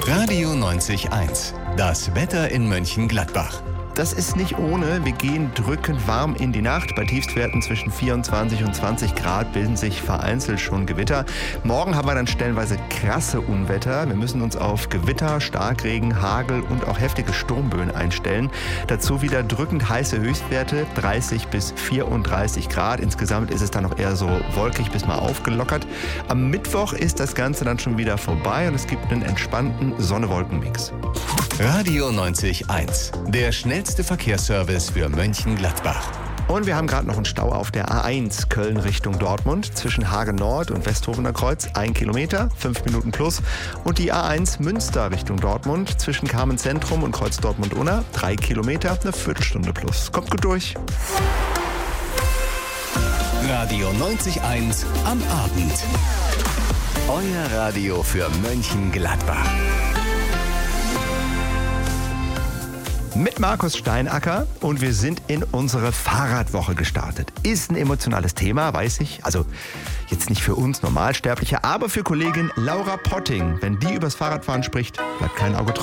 Radio 90.1. Das Wetter in Mönchengladbach. Das ist nicht ohne. Wir gehen drückend warm in die Nacht. Bei Tiefstwerten zwischen 24 und 20 Grad bilden sich vereinzelt schon Gewitter. Morgen haben wir dann stellenweise krasse Unwetter. Wir müssen uns auf Gewitter, Starkregen, Hagel und auch heftige Sturmböen einstellen. Dazu wieder drückend heiße Höchstwerte, 30 bis 34 Grad. Insgesamt ist es dann noch eher so wolkig bis mal aufgelockert. Am Mittwoch ist das Ganze dann schon wieder vorbei und es gibt einen entspannten Sonne-Wolken-Mix. Radio 90.1. Der schnellste Verkehrsservice für Mönchengladbach. Und wir haben gerade noch einen Stau auf der A1 Köln Richtung Dortmund zwischen Hagen Nord und Westhovener Kreuz, 1 Kilometer, 5 Minuten plus. Und die A1 Münster Richtung Dortmund zwischen Carmen Zentrum und Kreuz Dortmund-Unna, 3 Kilometer, eine Viertelstunde plus. Kommt gut durch. Radio 90.1 am Abend. Euer Radio für Mönchengladbach. Mit Markus Steinacker und wir sind in unsere Fahrradwoche gestartet. Ist ein emotionales Thema, weiß ich. Also jetzt nicht für uns Normalsterbliche, aber für Kollegin Laura Potting. Wenn die übers Fahrradfahren spricht, bleibt kein Auge trocken.